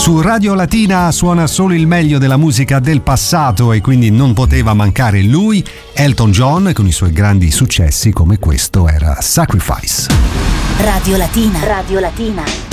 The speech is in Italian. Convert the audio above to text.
Su Radio Latina suona solo il meglio della musica del passato e quindi non poteva mancare lui, Elton John, con i suoi grandi successi come questo era Sacrifice. Radio Latina. Radio Latina.